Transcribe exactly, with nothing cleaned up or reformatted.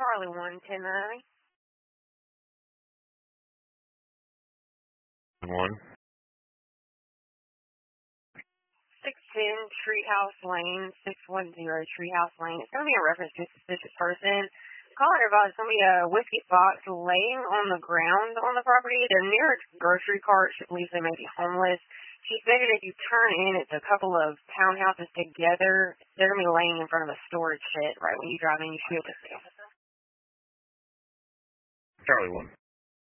Charlie one ten nine. One. six ten Treehouse Lane, six one zero Treehouse Lane. It's going to be a reference to a suspicious person. Caller advised somebody a whiskey box laying on the ground on the property. They're near a grocery cart. She believes they may be homeless. She stated if you turn in, it's a couple of townhouses together. They're going to be laying in front of a storage shed right when you drive in. You should be able to see them. Charlie one.